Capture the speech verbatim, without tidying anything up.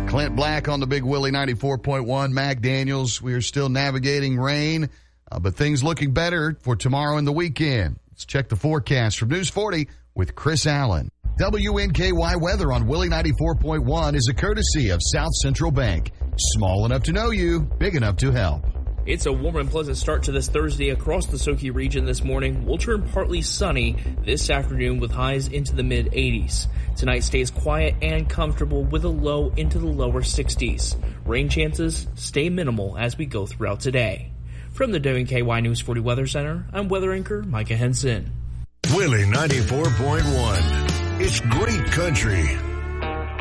Clint Black on the Big Willie ninety-four point one. Mac Daniels, we are still navigating rain, uh, but things looking better for tomorrow and the weekend. Let's check the forecast from News forty with Chris Allen. W N K Y weather on Willie ninety-four point one is a courtesy of South Central Bank. Small enough to know you, big enough to help. It's a warm and pleasant start to this Thursday across the Soki region this morning. We'll turn partly sunny this afternoon with highs into the mid eighties. Tonight stays quiet and comfortable with a low into the lower sixties. Rain chances stay minimal as we go throughout today. From the W N K Y News forty Weather Center, I'm weather anchor Micah Henson. Willie ninety-four point one. It's great country.